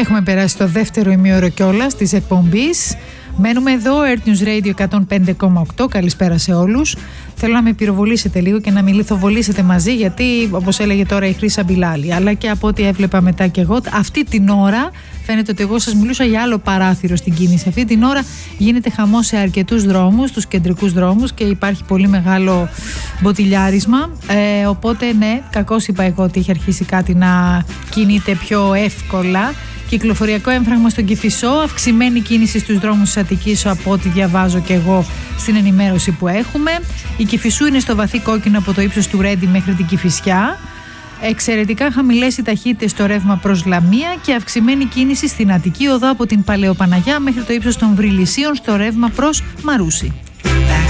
Έχουμε περάσει το δεύτερο ημίωρο κιόλας της εκπομπής. Μένουμε εδώ, Earth News Radio 105,8. Καλησπέρα σε όλους. Θέλω να με πυροβολήσετε λίγο και να με λιθοβολήσετε μαζί, γιατί όπως έλεγε τώρα η Χρύσα Μπιλάλη, αλλά και από ό,τι έβλεπα μετά κι εγώ, αυτή την ώρα φαίνεται ότι εγώ σας μιλούσα για άλλο παράθυρο στην κίνηση. Αυτή την ώρα γίνεται χαμός σε αρκετούς δρόμους, τους κεντρικούς δρόμους, και υπάρχει πολύ μεγάλο μποτιλιάρισμα. Οπότε ναι, κακώς είπα εγώ ότι έχει αρχίσει κάτι να κινείται πιο εύκολα. Κυκλοφοριακό έμφραγμα στον Κηφισό, αυξημένη κίνηση στους δρόμους της Αττικής από ό,τι διαβάζω και εγώ στην ενημέρωση που έχουμε. Η Κηφισού είναι στο βαθύ κόκκινο από το ύψος του Ρέντι μέχρι την Κηφισιά. Εξαιρετικά χαμηλές οι ταχύτητες στο ρεύμα προς Λαμία και αυξημένη κίνηση στην Αττική οδό από την Παλαιοπαναγιά μέχρι το ύψος των Βρυλισίων στο ρεύμα προς Μαρούσι.